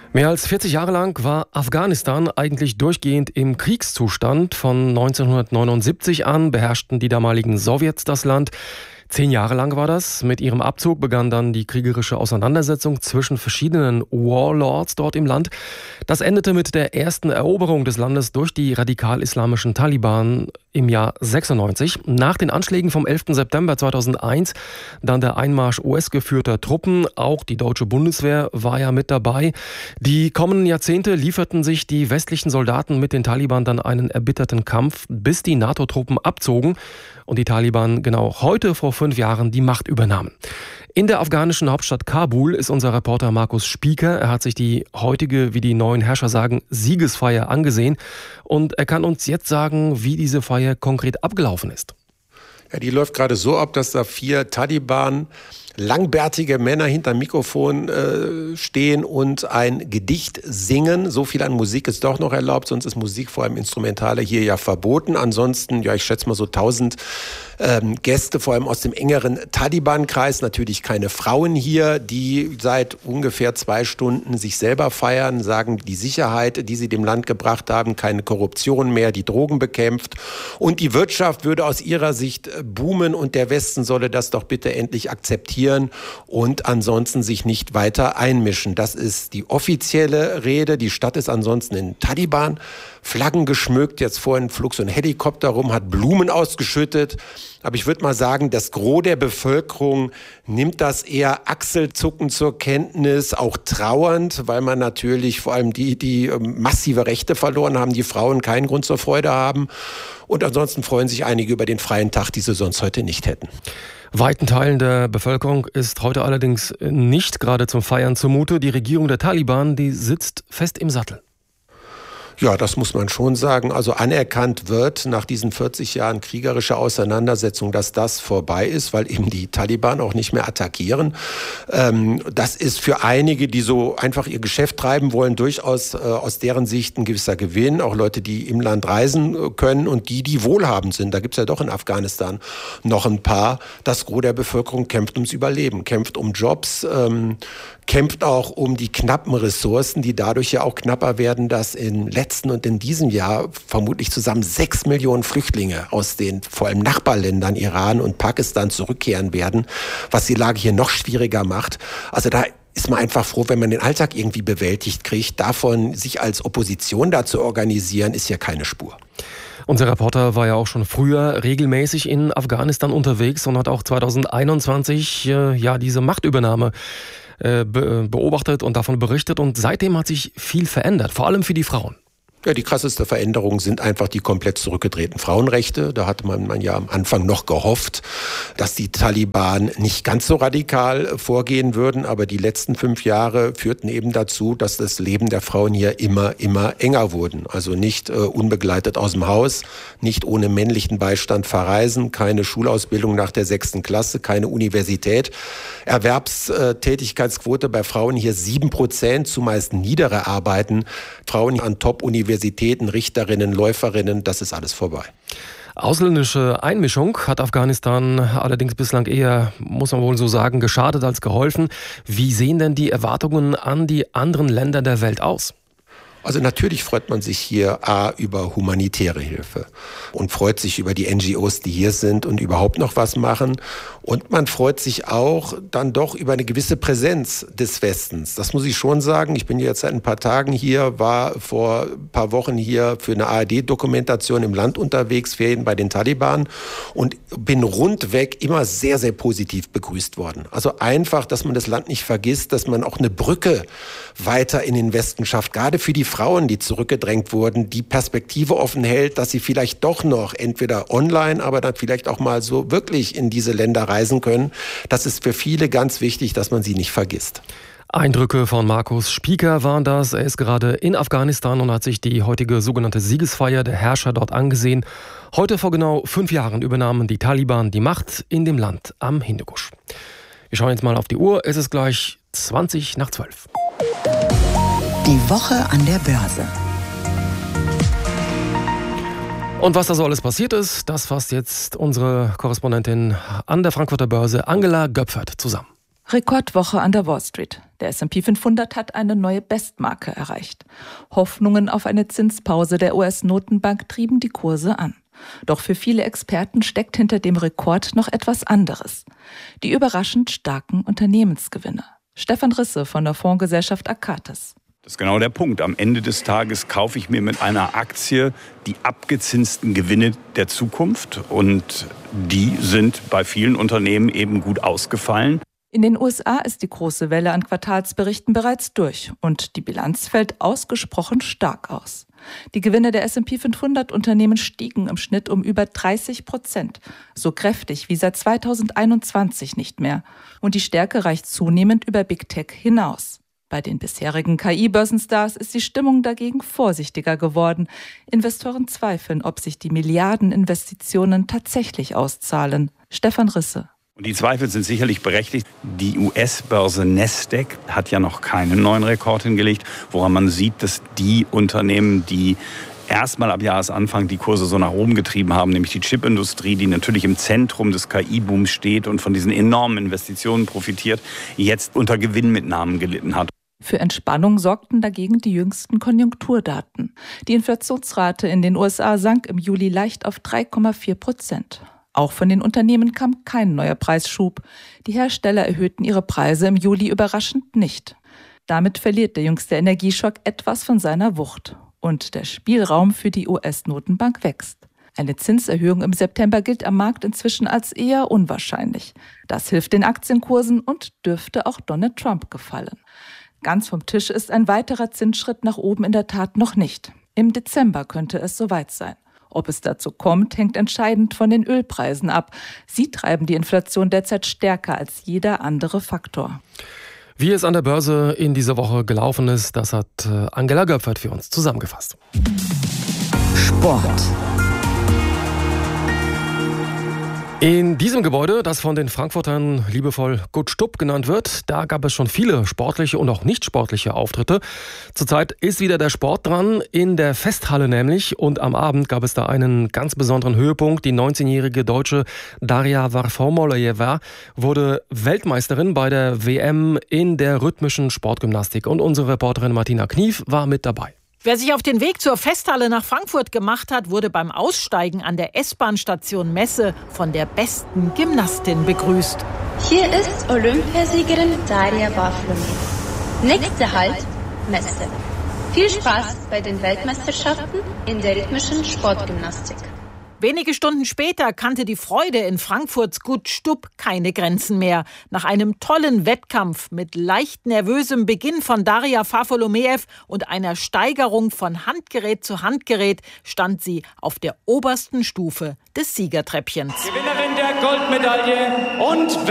Mehr als 40 Jahre lang war Afghanistan eigentlich durchgehend im Kriegszustand. Von 1979 an beherrschten die damaligen Sowjets das Land. 10 Jahre lang war das. Mit ihrem Abzug begann dann die kriegerische Auseinandersetzung zwischen verschiedenen Warlords dort im Land. Das endete mit der ersten Eroberung des Landes durch die radikal-islamischen Taliban im Jahr 96. Nach den Anschlägen vom 11. September 2001 dann der Einmarsch US-geführter Truppen. Auch die deutsche Bundeswehr war ja mit dabei. Die kommenden Jahrzehnte lieferten sich die westlichen Soldaten mit den Taliban dann einen erbitterten Kampf, bis die NATO-Truppen abzogen und die Taliban genau heute vor 5 Jahren die Macht übernahmen. In der afghanischen Hauptstadt Kabul ist unser Reporter Markus Spieker. Er hat sich die heutige, wie die neuen Herrscher sagen, Siegesfeier angesehen. Und er kann uns jetzt sagen, wie diese Feier konkret abgelaufen ist. Ja, die läuft gerade so ab, dass da 4 Taliban, langbärtige Männer hinterm Mikrofon stehen und ein Gedicht singen. So viel an Musik ist doch noch erlaubt, sonst ist Musik, vor allem Instrumentale, hier ja verboten. Ansonsten, ja, ich schätze mal so 1000 Gäste, vor allem aus dem engeren Taliban-Kreis. Natürlich keine Frauen hier, die seit ungefähr 2 Stunden sich selber feiern, sagen, die Sicherheit, die sie dem Land gebracht haben, keine Korruption mehr, die Drogen bekämpft. Und die Wirtschaft würde aus ihrer Sicht boomen und der Westen solle das doch bitte endlich akzeptieren und ansonsten sich nicht weiter einmischen. Das ist die offizielle Rede. Die Stadt ist ansonsten in Taliban-Flaggen geschmückt. Jetzt vorhin flog so ein Helikopter rum, hat Blumen ausgeschüttet. Aber ich würde mal sagen, das Gros der Bevölkerung nimmt das eher achselzuckend zur Kenntnis, auch trauernd, weil man natürlich vor allem die massive Rechte verloren haben, die Frauen keinen Grund zur Freude haben. Und ansonsten freuen sich einige über den freien Tag, die sie sonst heute nicht hätten. Weiten Teilen der Bevölkerung ist heute allerdings nicht gerade zum Feiern zumute. Die Regierung der Taliban, die sitzt fest im Sattel. Ja, das muss man schon sagen. Also anerkannt wird nach diesen 40 Jahren kriegerischer Auseinandersetzung, dass das vorbei ist, weil eben die Taliban auch nicht mehr attackieren. Das ist für einige, die so einfach ihr Geschäft treiben wollen, durchaus aus deren Sicht ein gewisser Gewinn. Auch Leute, die im Land reisen können und die wohlhabend sind. Da gibt's ja doch in Afghanistan noch ein paar. Das Gros der Bevölkerung kämpft ums Überleben, kämpft um Jobs, kämpft auch um die knappen Ressourcen, die dadurch ja auch knapper werden, dass im letzten und in diesem Jahr vermutlich zusammen 6 Millionen Flüchtlinge aus den vor allem Nachbarländern Iran und Pakistan zurückkehren werden, was die Lage hier noch schwieriger macht. Also da ist man einfach froh, wenn man den Alltag irgendwie bewältigt kriegt. Davon, sich als Opposition da zu organisieren, ist ja keine Spur. Unser Reporter war ja auch schon früher regelmäßig in Afghanistan unterwegs und hat auch 2021 diese Machtübernahme beobachtet und davon berichtet. Und seitdem hat sich viel verändert, vor allem für die Frauen. Ja, die krasseste Veränderung sind einfach die komplett zurückgedrehten Frauenrechte. Da hatte man ja am Anfang noch gehofft, dass die Taliban nicht ganz so radikal vorgehen würden. Aber die letzten 5 Jahre führten eben dazu, dass das Leben der Frauen hier immer enger wurden. Also nicht unbegleitet aus dem Haus, nicht ohne männlichen Beistand verreisen, keine Schulausbildung nach der 6. Klasse, keine Universität. Erwerbstätigkeitsquote bei Frauen hier 7%, zumeist niedere Arbeiten. Frauen an Top-Universitäten, Richterinnen, Läuferinnen, das ist alles vorbei. Ausländische Einmischung hat Afghanistan allerdings bislang eher, muss man wohl so sagen, geschadet als geholfen. Wie sehen denn die Erwartungen an die anderen Länder der Welt aus? Also natürlich freut man sich hier über humanitäre Hilfe und freut sich über die NGOs, die hier sind und überhaupt noch was machen. Und man freut sich auch dann doch über eine gewisse Präsenz des Westens. Das muss ich schon sagen. Ich bin jetzt seit ein paar Tagen hier, war vor ein paar Wochen hier für eine ARD-Dokumentation im Land unterwegs, Ferien bei den Taliban, und bin rundweg immer sehr, sehr positiv begrüßt worden. Also einfach, dass man das Land nicht vergisst, dass man auch eine Brücke weiter in den Westen schafft, gerade für die Frauen, die zurückgedrängt wurden, die Perspektive offen hält, dass sie vielleicht doch noch entweder online, aber dann vielleicht auch mal so wirklich in diese Länder reisen können. Das ist für viele ganz wichtig, dass man sie nicht vergisst. Eindrücke von Markus Spieker waren das. Er ist gerade in Afghanistan und hat sich die heutige sogenannte Siegesfeier der Herrscher dort angesehen. Heute vor genau 5 Jahren übernahmen die Taliban die Macht in dem Land am Hindukusch. Wir schauen jetzt mal auf die Uhr. Es ist gleich 11:20. Die Woche an der Börse. Und was da so alles passiert ist, das fasst jetzt unsere Korrespondentin an der Frankfurter Börse, Angela Göpfert, zusammen. Rekordwoche an der Wall Street. Der S&P 500 hat eine neue Bestmarke erreicht. Hoffnungen auf eine Zinspause der US-Notenbank trieben die Kurse an. Doch für viele Experten steckt hinter dem Rekord noch etwas anderes. Die überraschend starken Unternehmensgewinne. Stefan Risse von der Fondsgesellschaft Akatis. Das ist genau der Punkt. Am Ende des Tages kaufe ich mir mit einer Aktie die abgezinsten Gewinne der Zukunft. Und die sind bei vielen Unternehmen eben gut ausgefallen. In den USA ist die große Welle an Quartalsberichten bereits durch und die Bilanz fällt ausgesprochen stark aus. Die Gewinne der S&P 500 Unternehmen stiegen im Schnitt um über 30%, so kräftig wie seit 2021 nicht mehr. Und die Stärke reicht zunehmend über Big Tech hinaus. Bei den bisherigen KI-Börsenstars ist die Stimmung dagegen vorsichtiger geworden. Investoren zweifeln, ob sich die Milliardeninvestitionen tatsächlich auszahlen. Stefan Risse. Und die Zweifel sind sicherlich berechtigt. Die US-Börse Nasdaq hat ja noch keinen neuen Rekord hingelegt, woran man sieht, dass die Unternehmen, die erstmal ab Jahresanfang die Kurse so nach oben getrieben haben, nämlich die Chipindustrie, die natürlich im Zentrum des KI-Booms steht und von diesen enormen Investitionen profitiert, jetzt unter Gewinnmitnahmen gelitten hat. Für Entspannung sorgten dagegen die jüngsten Konjunkturdaten. Die Inflationsrate in den USA sank im Juli leicht auf 3,4%. Auch von den Unternehmen kam kein neuer Preisschub. Die Hersteller erhöhten ihre Preise im Juli überraschend nicht. Damit verliert der jüngste Energieschock etwas von seiner Wucht. Und der Spielraum für die US-Notenbank wächst. Eine Zinserhöhung im September gilt am Markt inzwischen als eher unwahrscheinlich. Das hilft den Aktienkursen und dürfte auch Donald Trump gefallen. Ganz vom Tisch ist ein weiterer Zinsschritt nach oben in der Tat noch nicht. Im Dezember könnte es soweit sein. Ob es dazu kommt, hängt entscheidend von den Ölpreisen ab. Sie treiben die Inflation derzeit stärker als jeder andere Faktor. Wie es an der Börse in dieser Woche gelaufen ist, das hat Angela Göpfert für uns zusammengefasst. Sport. In diesem Gebäude, das von den Frankfurtern liebevoll Gut Stupp genannt wird, da gab es schon viele sportliche und auch nicht sportliche Auftritte. Zurzeit ist wieder der Sport dran, in der Festhalle nämlich. Und am Abend gab es da einen ganz besonderen Höhepunkt. Die 19-jährige Deutsche Daria Varfolojewa wurde Weltmeisterin bei der WM in der rhythmischen Sportgymnastik. Und unsere Reporterin Martina Knief war mit dabei. Wer sich auf den Weg zur Festhalle nach Frankfurt gemacht hat, wurde beim Aussteigen an der S-Bahn-Station Messe von der besten Gymnastin begrüßt. Hier ist Olympiasiegerin Daria Varfolojewa. Nächster Halt, Messe. Viel Spaß bei den Weltmeisterschaften in der rhythmischen Sportgymnastik. Wenige Stunden später kannte die Freude in Frankfurts Gut Stupp keine Grenzen mehr. Nach einem tollen Wettkampf mit leicht nervösem Beginn von Daria Varfolojewa und einer Steigerung von Handgerät zu Handgerät stand sie auf der obersten Stufe des Siegertreppchens. Gewinnerin der Goldmedaille und